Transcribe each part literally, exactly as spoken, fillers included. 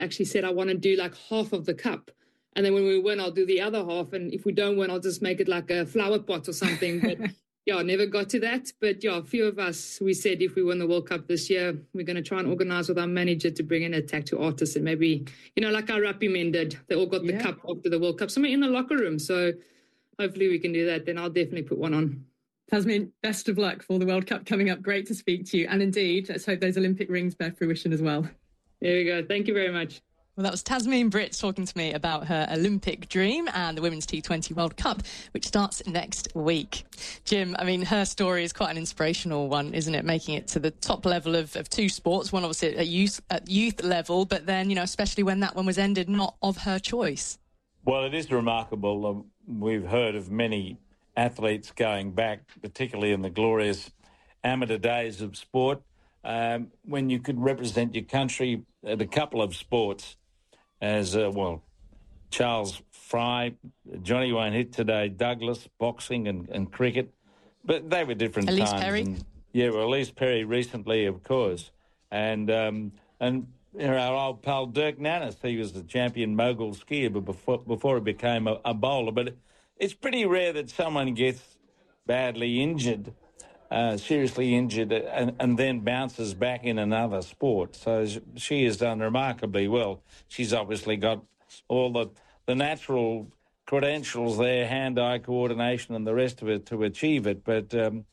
actually said I want to do like half of the cup. And then when we win, I'll do the other half. And if we don't win, I'll just make it like a flower pot or something. But yeah, I never got to that. But yeah, a few of us, we said if we win the World Cup this year, we're going to try and organize with our manager to bring in a tattoo artist and maybe, you know, like our rugby men did. They all got the yeah. cup after the World Cup, somewhere in the locker room. So hopefully we can do that. Then I'll definitely put one on. Tasmin, best of luck for the World Cup coming up. Great to speak to you. And indeed, let's hope those Olympic rings bear fruition as well. There we go. Thank you very much. Well, that was Tasmin Britt talking to me about her Olympic dream and the Women's T twenty World Cup, which starts next week. Jim, I mean, her story is quite an inspirational one, isn't it? Making it to the top level of, of two sports, one obviously at youth, at youth level, but then, you know, especially when that one was ended, not of her choice. Well, it is remarkable. We've heard of many athletes going back, particularly in the glorious amateur days of sport, um, when you could represent your country at a couple of sports. As, uh, well, Charles Fry, Johnny won't hit today, Douglas, boxing and, and cricket. But they were different Elise times. Perry. And, yeah, well, Elise Perry recently, of course. And um, and you know, our old pal Dirk Nannes, he was the champion mogul skier but before, before he became a, a bowler. But it's pretty rare that someone gets badly injured, uh, seriously injured, and, and then bounces back in another sport. So she has done remarkably well. She's obviously got all the, the natural credentials there, hand-eye coordination and the rest of it to achieve it. But um,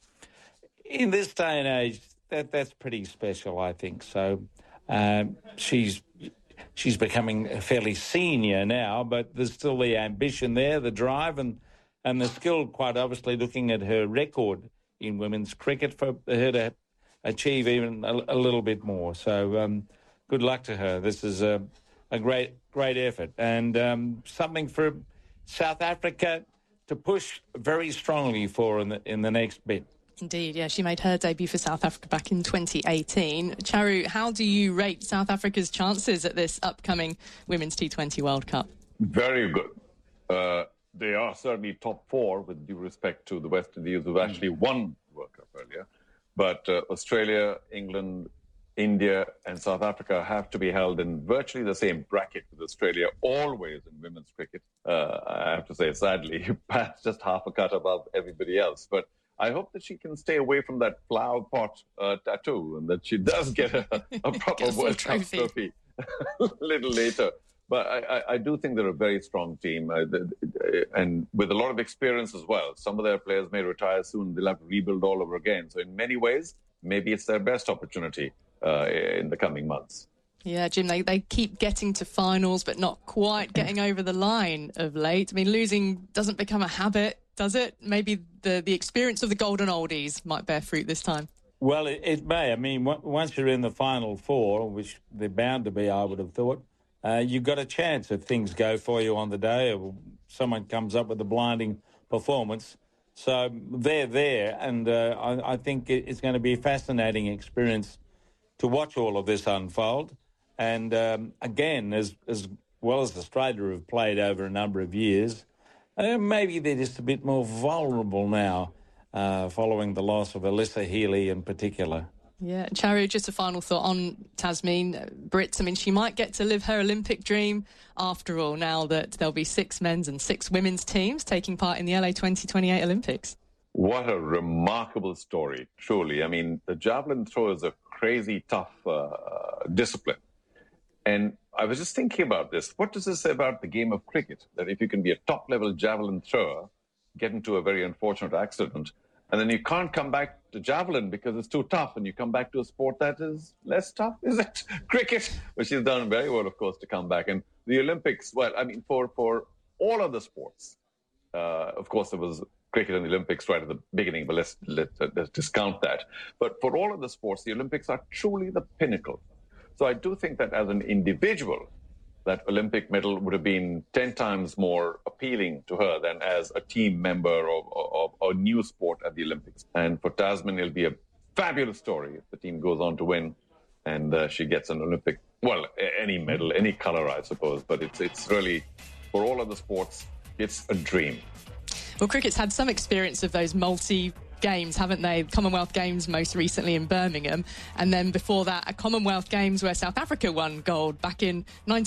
in this day and age, that that's pretty special, I think. So um, she's she's becoming fairly senior now, but there's still the ambition there, the drive and, and the skill, quite obviously, looking at her record in women's cricket for her to achieve even a, a little bit more. So um, good luck to her. This is a, a great, great effort and um, something for South Africa to push very strongly for in the, in the next bit. Indeed, yeah. She made her debut for South Africa back in twenty eighteen. Charu, how do you rate South Africa's chances at this upcoming Women's T twenty World Cup? Very good. Uh, they are certainly top four, with due respect to the West Indies, who've actually won the World Cup earlier. But uh, Australia, England, India and South Africa have to be held in virtually the same bracket with Australia, always in women's cricket. Uh, I have to say, sadly, Pat's just half a cut above everybody else. But I hope that she can stay away from that flower pot uh, tattoo and that she does get a, a proper World Cup trophy a little later. But I, I, I do think they're a very strong team uh, and with a lot of experience as well. Some of their players may retire soon. They'll have to rebuild all over again. So in many ways, maybe it's their best opportunity uh, in the coming months. Yeah, Jim, they, they keep getting to finals, but not quite getting over the line of late. I mean, losing doesn't become a habit, does it? Maybe the, the experience of the golden oldies might bear fruit this time. Well, it, it may. I mean, w- once you're in the final four, which they're bound to be, I would have thought, uh, you've got a chance if things go for you on the day or someone comes up with a blinding performance. So they're there, and uh, I, I think it's going to be a fascinating experience to watch all of this unfold. And um, again, as as well as Australia have played over a number of years, uh, maybe they're just a bit more vulnerable now uh, following the loss of Alyssa Healy in particular. Yeah, Charu, just a final thought on Tasmin Britt. I mean, she might get to live her Olympic dream after all, now that there'll be six men's and six women's teams taking part in the L A twenty twenty-eight Olympics. What a remarkable story, truly. I mean, the javelin throw is a crazy tough uh, discipline. And I was just thinking about this. What does this say about the game of cricket? That if you can be a top-level javelin thrower, get into a very unfortunate accident, and then you can't come back to javelin because it's too tough, and you come back to a sport that is less tough, is it? Cricket, which she's done very well, of course, to come back. And the Olympics, well, I mean, for, for all of the sports, uh, of course, there was cricket in the Olympics right at the beginning, but let's, let, let's discount that. But for all of the sports, the Olympics are truly the pinnacle. So I do think that as an individual, that Olympic medal would have been ten times more appealing to her than as a team member of, of, of a new sport at the Olympics. And for Tasmin, it'll be a fabulous story if the team goes on to win and uh, she gets an Olympic, well, any medal, any color, I suppose. But it's it's really, for all of the sports, it's a dream. Well, cricket's had some experience of those multi games, haven't they? Commonwealth Games most recently in Birmingham, and then before that, a Commonwealth Games where South Africa won gold back in nineteen